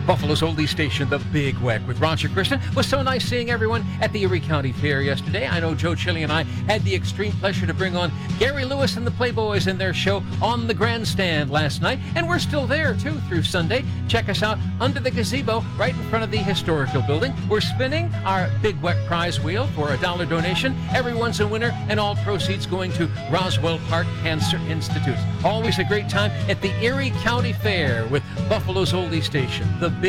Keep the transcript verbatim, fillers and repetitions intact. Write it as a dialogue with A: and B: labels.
A: Buffalo's oldie station, The Big Weck, with Roger Kristen. It was so nice seeing everyone at the Erie County Fair yesterday. I know Joe Chili and I had the extreme pleasure to bring on Gary Lewis and the Playboys in their show On the Grandstand last night, and we're still there, too, through Sunday. Check us out under the gazebo right in front of the Historical Building. We're spinning our Big Weck prize wheel for a dollar donation. Everyone's a winner, and all proceeds going to Roswell Park Cancer Institute. Always a great time at the Erie County Fair with Buffalo's oldie station, The